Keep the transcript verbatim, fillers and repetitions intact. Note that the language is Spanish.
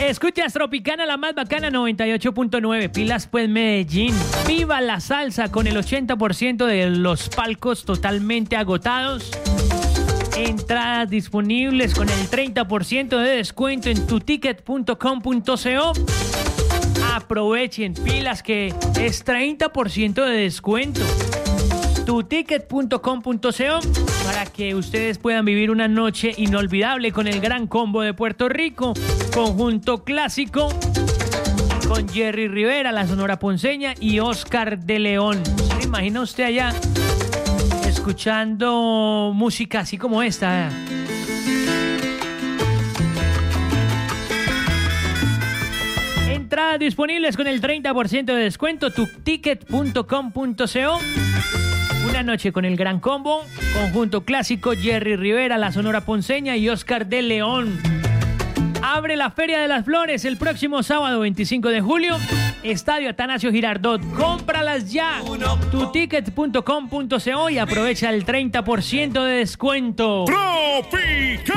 Escuchas Tropicana, la más bacana, noventa y ocho punto nueve. Pilas pues Medellín. Viva la salsa con el ochenta por ciento de los palcos totalmente agotados. Entradas disponibles con el treinta por ciento de descuento en tuticket punto com punto co. Aprovechen, pilas, que es treinta por ciento de descuento. tuticket punto com punto co para que ustedes puedan vivir una noche inolvidable con el Gran Combo de Puerto Rico, conjunto clásico con Jerry Rivera, la Sonora Ponceña y Oscar de León. ¿Se imagina usted allá escuchando música así como esta? Entradas disponibles con el treinta por ciento de descuento, tuticket punto com punto co. Una noche con el Gran Combo, conjunto clásico, Jerry Rivera, la Sonora Ponceña y Oscar de León. Abre la Feria de las Flores el próximo sábado veinticinco de julio, Estadio Atanasio Girardot. Cómpralas ya, tuticket punto com punto co y aprovecha el treinta por ciento de descuento. Tropical.